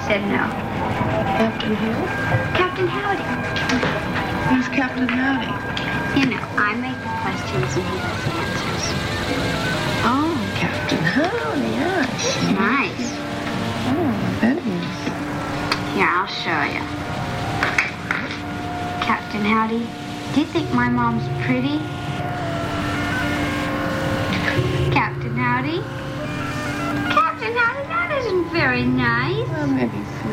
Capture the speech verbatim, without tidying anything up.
said no. Captain who? Captain Howdy. Who's Captain Howdy? You know, I make the questions and he does the answers. Oh, Captain Howdy, yes. Nice. Oh, that is. Here, I'll show you. Captain Howdy, do you think my mom's pretty? Captain Howdy? Captain Howdy, that isn't very nice. Well, maybe three.